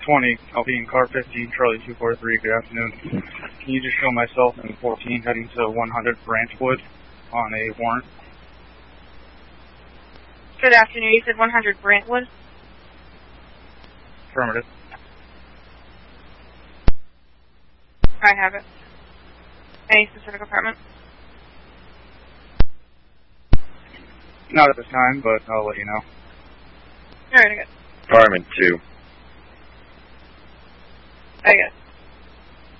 20, I'll be in car 15, Charlie 243, good afternoon. Can you just show myself in 14 heading to 100 Branchwood on a warrant? Good afternoon, you said 100 Brentwood? Affirmative. I have it. Any specific apartment? Not at this time, but I'll let you know. Alright, I got it. Apartment 2. I got it.